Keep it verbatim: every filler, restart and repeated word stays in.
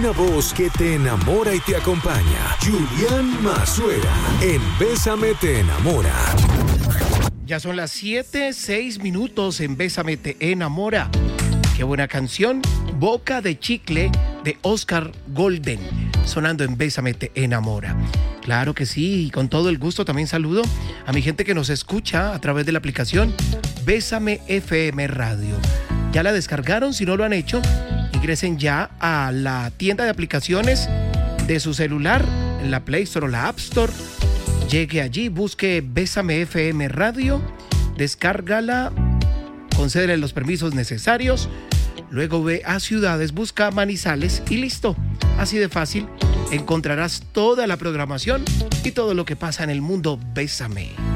una voz que te enamora y te acompaña. Julián Mazuera en Bésame te enamora. Ya son las siete, seis minutos en Bésame te enamora. Qué buena canción, Boca de Chicle de Oscar Golden, sonando en Bésame te enamora. Claro que sí, y con todo el gusto también saludo a mi gente que nos escucha a través de la aplicación Bésame F M Radio. ¿Ya la descargaron? Si no lo han hecho, ingresen ya a la tienda de aplicaciones de su celular, en la Play Store o la App Store. Llegue allí, busque Bésame F M Radio, descárgala, concédele los permisos necesarios, luego ve a ciudades, busca Manizales y listo. Así de fácil encontrarás toda la programación y todo lo que pasa en el mundo Bésame.